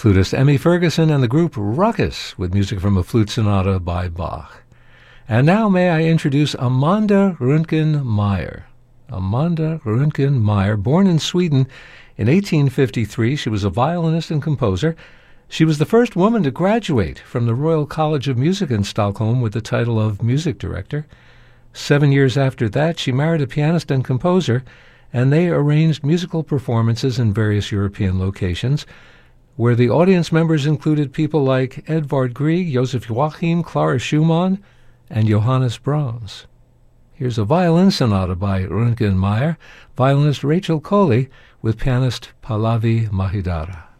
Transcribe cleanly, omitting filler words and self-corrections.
flutist Emmy Ferguson and the group Ruckus with music from a flute sonata by Bach. And now may I introduce Amanda Röntgen-Meyer. Amanda Röntgen-Meyer, born in Sweden in 1853, she was a violinist and composer. She was the first woman to graduate from the Royal College of Music in Stockholm with the title of music director. 7 years after that, she married a pianist and composer, and they arranged musical performances in various European locations, where the audience members included people like Edvard Grieg, Joseph Joachim, Clara Schumann, and Johannes Brahms. Here's a violin sonata by Röntgen-Meyer, violinist Rachel Coley with pianist Pallavi Mahidara.